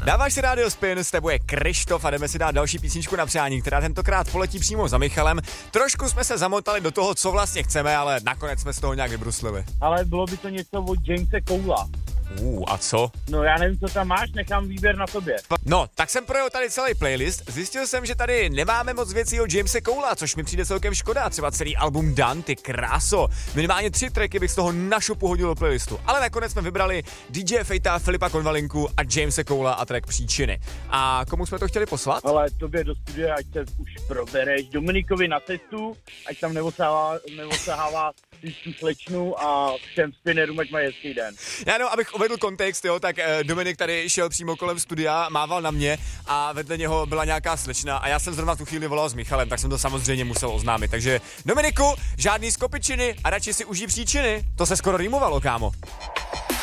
Dáváš si rádio Spin, s tebou je Krištof a jdeme si dát další písničku na přání, která tentokrát poletí přímo za Michalem. Trošku jsme se zamotali do toho, co vlastně chceme, ale nakonec jsme z toho nějak vybruslili. Ale bylo by to něco od Jamese Coula. A co? No já nevím, co tam máš, nechám výběr na tobě. No, tak jsem projel tady celý playlist, zjistil jsem, že tady nemáme moc věcí od Jamese Coula, což mi přijde celkem škoda, třeba celý album Done, ty kráso. Minimálně 3 tracky bych z toho na šupu hodil do playlistu, ale nakonec jsme vybrali DJ Fejta, Filipa Konvalinku a Jamese Coula a track Příčiny. A komu jsme to chtěli poslat? Ale tobě do studia, ať se už probereš Dominikovi na cestu, ať tam neosahává tu slečnu a všem spinnerům, ať mají hezký den. Já no, abych uvedl kontext, jo, tak Dominik tady šel přímo kolem studia, mával na mě a vedle něho byla nějaká slečna a já jsem zrovna tu chvíli volal s Michalem, tak jsem to samozřejmě musel oznámit. Takže Dominiku, žádný skopičiny a radši si užij příčiny. To se skoro rýmovalo, kámo.